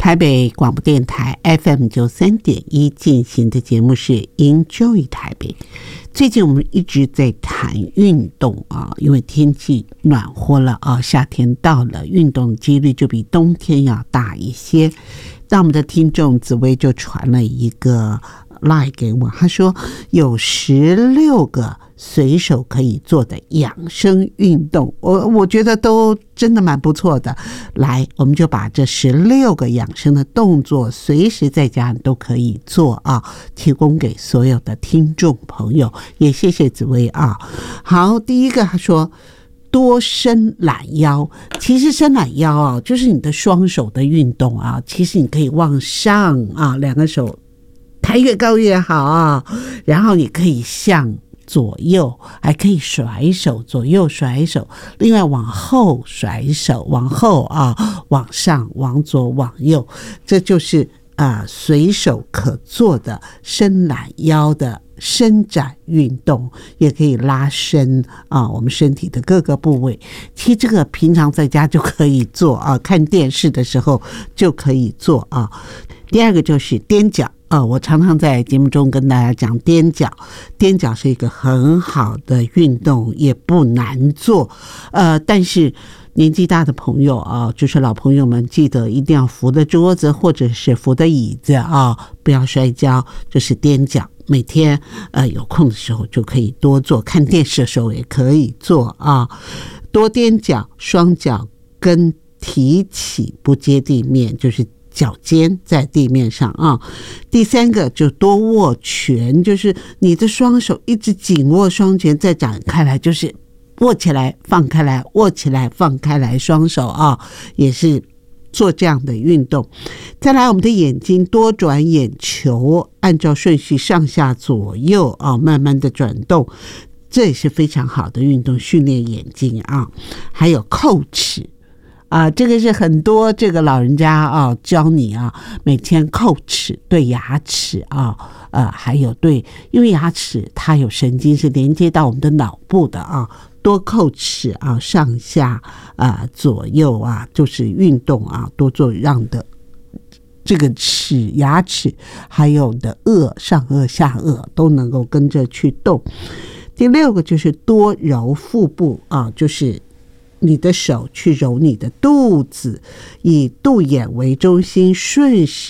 台北广播电台 FM93.1 进行的节目是 Enjoy 台北。最近我们一直在谈运动啊，因为天气暖和了啊，夏天到了，运动几率就比冬天要大一些。那我们的听众紫薇就传了一个 LINE 给我，他说有16个随手可以做的养生运动，我觉得都真的蛮不错的。来，我们就把这16个养生的动作随时在家都可以做啊，提供给所有的听众朋友，也谢谢紫薇啊。好，第一个他说多伸懒腰，其实伸懒腰啊，就是你的双手的运动啊，其实你可以往上啊，两个手抬越高越好啊，然后你可以向左右，还可以甩手，左右甩手，另外往后甩手，往后啊，往上，往左，往右，这就是随手可做的伸懒腰的伸展运动，也可以拉伸啊，我们身体的各个部位。其实这个平常在家就可以做啊，看电视的时候就可以做啊。第二个就是踮脚。我常常在节目中跟大家讲踮脚，踮脚是一个很好的运动，也不难做。但是年纪大的朋友啊，就是老朋友们，记得一定要扶的桌子或者是扶的椅子啊，不要摔跤。这是踮脚，每天有空的时候就可以多做，看电视的时候也可以做啊。多踮脚，双脚跟提起不接地面，就是脚尖在地面上啊。第三个就多握拳，就是你的双手一直紧握双拳，再展开来，就是握起来放开来，握起来放开来，双手啊也是做这样的运动。再来，我们的眼睛多转眼球，按照顺序上下左右啊，慢慢的转动，这也是非常好的运动，训练眼睛啊。还有叩齿这个是很多这个老人家教你啊，每天叩齿，对牙齿还有对，因为牙齿它有神经是连接到我们的脑部的啊，多叩齿啊，上下左右啊，就是运动啊，多做让的这个牙齿还有的上颚下颚都能够跟着去动。第6个就是多揉腹部啊，就是你的手去揉你的肚子，以肚眼为中心，顺时